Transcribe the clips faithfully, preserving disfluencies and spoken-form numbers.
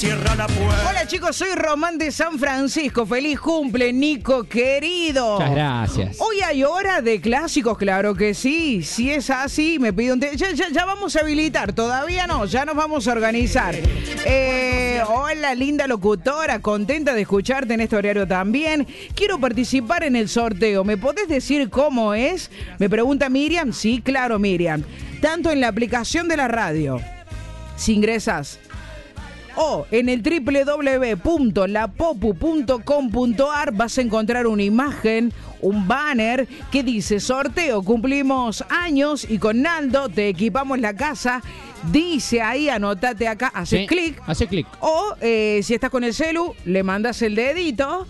cierra la puerta. Hola chicos, soy Román de San Francisco. Feliz cumple, Nico querido. Muchas gracias. Hoy hay hora de clásicos, claro que sí. Si es así, me pido un... Te ya, ya, ya vamos a habilitar, todavía no, ya nos vamos a organizar. Eh, hola, linda locutora, contenta de escucharte en este horario también. Quiero participar en el sorteo. ¿Me podés decir cómo es? Me pregunta Miriam. Sí, claro, Miriam. Tanto en la aplicación de la radio, si ingresas, o en el doble u doble u doble u punto la popu punto com punto ar vas a encontrar una imagen, un banner que dice sorteo, cumplimos años y con Naldo te equipamos la casa. Dice ahí, anotate acá, haces Sí, clic. hace clic. O eh, si estás con el celu, le mandas el dedito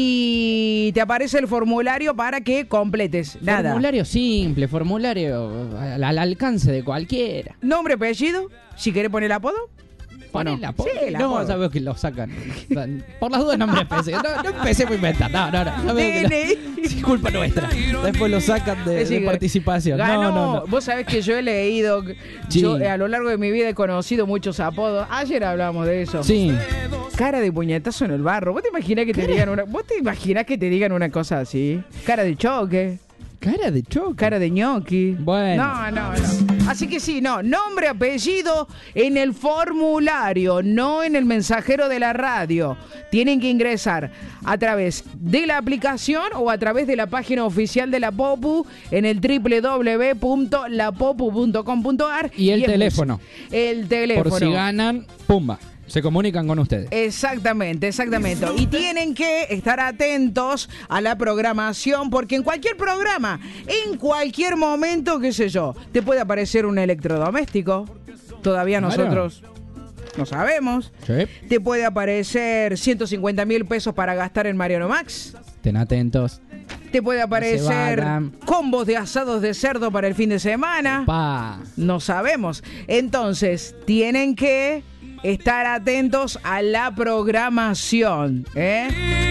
y te aparece el formulario para que completes. Nada. Formulario simple, formulario al, al alcance de cualquiera. Nombre, apellido, si querés poner el apodo. Poné no? la apodo. Sí, la no, apodo. sabes que lo sacan. Por las dudas no me empecé. No, no empecé a inventar. No, no, no. Sabés que D N I. la- es culpa nuestra. Después lo sacan de, Es decir, de participación. ganó. No, no, no. Vos sabés que yo he leído, Sí. yo eh, a lo largo de mi vida he conocido muchos apodos. Ayer hablamos de eso. Sí. Cara de puñetazo en el barro. ¿Vos te imaginás que te digan una, vos te imaginás que te digan una cosa así? Cara de choque, Cara de choque. cara de ñoqui. Bueno. No, no, no. Así que sí, no, nombre, apellido en el formulario, no en el mensajero de la radio. Tienen que ingresar a través de la aplicación o a través de la página oficial de la Popu en el doble u doble u doble u punto la popu punto com punto ar. Y el es teléfono. El teléfono. Por si ganan, pumba. Se comunican con ustedes. Exactamente, exactamente. Y tienen que estar atentos a la programación, porque en cualquier programa, en cualquier momento, qué sé yo, te puede aparecer un electrodoméstico. Todavía Claro. nosotros no sabemos. Sí. Te puede aparecer ciento cincuenta mil pesos para gastar en Mariano Max. Estén atentos. Te puede aparecer vayan. combos de asados de cerdo para el fin de semana. Pa. No sabemos. Entonces, tienen que estar atentos a la programación, ¿eh?